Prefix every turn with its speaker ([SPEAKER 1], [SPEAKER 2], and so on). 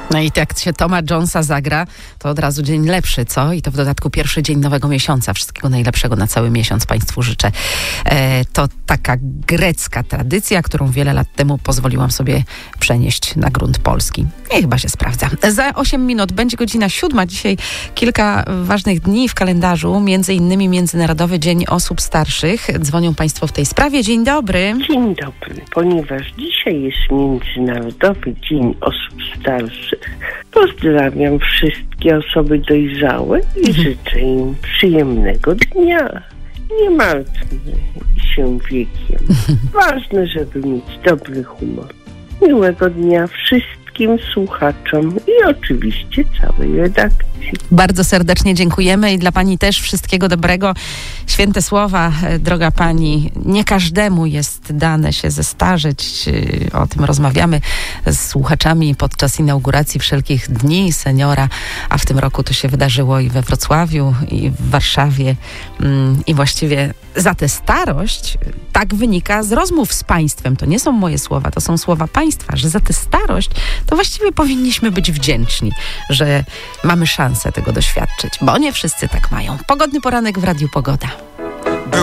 [SPEAKER 1] No i jak się Toma Jonesa zagra, to od razu dzień lepszy, co? I to w dodatku pierwszy dzień nowego miesiąca. Wszystkiego najlepszego na cały miesiąc Państwu życzę. To taka grecka tradycja, którą wiele lat temu pozwoliłam sobie przenieść na grunt polski. I chyba się sprawdza. Za 8 minut będzie godzina 7. Dzisiaj kilka ważnych dni w kalendarzu, między innymi Międzynarodowy Dzień Osób Starszych. Dzwonią Państwo w tej sprawie. Dzień dobry.
[SPEAKER 2] Dzień dobry. Ponieważ dzisiaj jest Międzynarodowy Dzień Osób Starszych, pozdrawiam wszystkie osoby dojrzałe i życzę im przyjemnego dnia. Nie martwmy się wiekiem. Ważne, żeby mieć dobry humor. Miłego dnia wszystkim słuchaczom i oczywiście całej redakcji.
[SPEAKER 1] Bardzo serdecznie dziękujemy i dla Pani też wszystkiego dobrego. Święte słowa, droga Pani. Nie każdemu jest dane się zestarzeć. O tym rozmawiamy z słuchaczami podczas inauguracji wszelkich dni seniora, a w tym roku to się wydarzyło i we Wrocławiu, i w Warszawie. I właściwie za tę starość, tak wynika z rozmów z państwem. To nie są moje słowa, to są słowa państwa, że za tę starość to właściwie powinniśmy być wdzięczni, że mamy szansę tego doświadczyć, bo nie wszyscy tak mają. Pogodny poranek w Radiu Pogoda.